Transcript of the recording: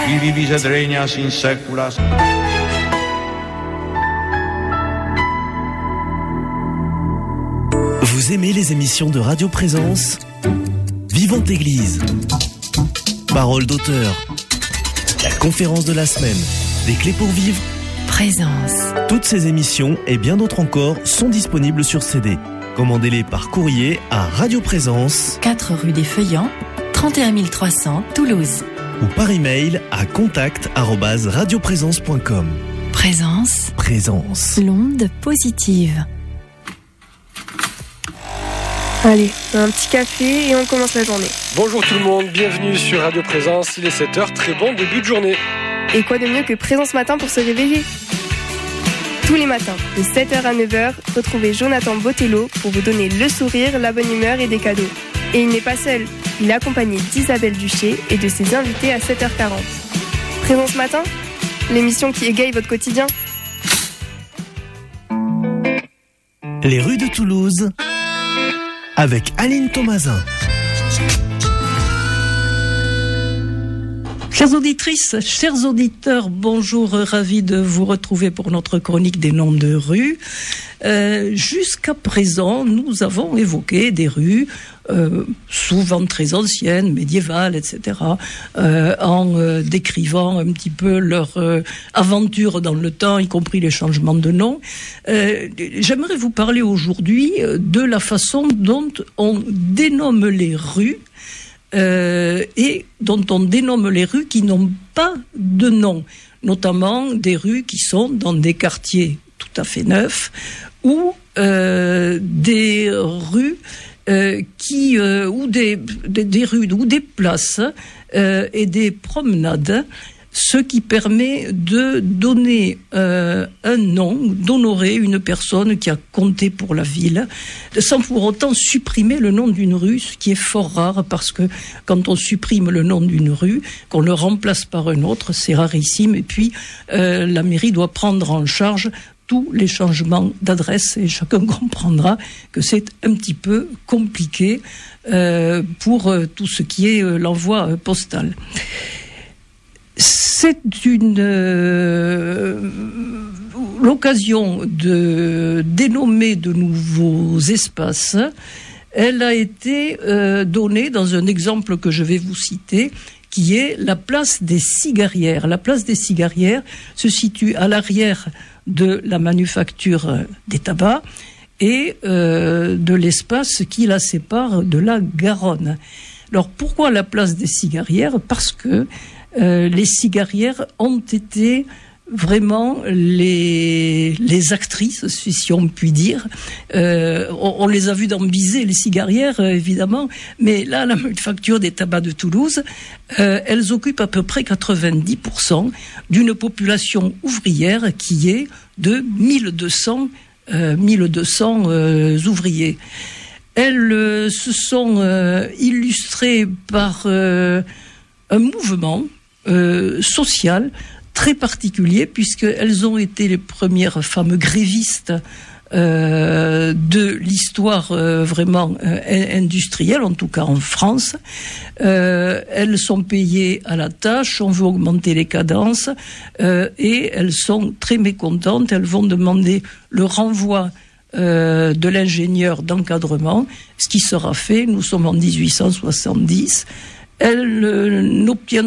qui vivis et regnas in saecula. Vous aimez les émissions de Radio Présence ? Vivante Église, Parole d'auteur, la conférence de la semaine, des clés pour vivre, Présence. Toutes ces émissions et bien d'autres encore sont disponibles sur CD. Commandez-les par courrier à Radio Présence, 4 rue des Feuillants, 31 300 Toulouse. ou par email à contact@radioprésence.com. Présence. Présence. L'onde positive. Allez, un petit café et on commence la journée. Bonjour tout le monde, bienvenue sur Radio Présence, il est 7h, très bon début de journée. Et quoi de mieux que Présence Matin pour se réveiller ? Tous les matins, de 7h à 9h, retrouvez Jonathan Botello pour vous donner le sourire, la bonne humeur et des cadeaux. Et il n'est pas seul, il est accompagné d'Isabelle Duché et de ses invités à 7h40. Présence Matin, l'émission qui égaye votre quotidien. Les rues de Toulouse, avec Aline Thomasin. Chères auditrices, chers auditeurs, bonjour, ravi de vous retrouver pour notre chronique des noms de rues. Jusqu'à présent, nous avons évoqué des rues souvent très anciennes, médiévales, etc., en décrivant un petit peu leur aventure dans le temps, y compris les changements de nom. J'aimerais vous parler aujourd'hui de la façon dont on dénomme les rues, et dont on dénomme les rues qui n'ont pas de nom, notamment des rues qui sont dans des quartiers tout à fait neufs, ou des rues ou des rues ou des places et des promenades, ce qui permet de donner un nom, d'honorer une personne qui a compté pour la ville, sans pour autant supprimer le nom d'une rue, ce qui est fort rare, parce que quand on supprime le nom d'une rue, qu'on le remplace par un autre, c'est rarissime, et puis la mairie doit prendre en charge tous les changements d'adresse, et chacun comprendra que c'est un petit peu compliqué pour tout ce qui est l'envoi postal. C'est l'occasion de dénommer de nouveaux espaces. Elle a été donnée dans un exemple que je vais vous citer, qui est la place des Cigarières. La place des Cigarières se situe à l'arrière de la manufacture des tabacs et de l'espace qui la sépare de la Garonne. Alors pourquoi la place des Cigarières ? Parce que les cigarières ont été vraiment les actrices, si on peut dire. On les a vues dans Bizet, les cigarières, évidemment, mais là, la manufacture des tabacs de Toulouse, elles occupent à peu près 90% d'une population ouvrière qui est de 1200 ouvriers. Elles se sont illustrées par un mouvement social très particulier, puisqu'elles ont été les premières femmes grévistes de l'histoire vraiment industrielle, en tout cas en France. Elles sont payées à la tâche, on veut augmenter les cadences, et elles sont très mécontentes. Elles vont demander le renvoi de l'ingénieur d'encadrement, ce qui sera fait. Nous sommes en 1870. Elles n'obtiennent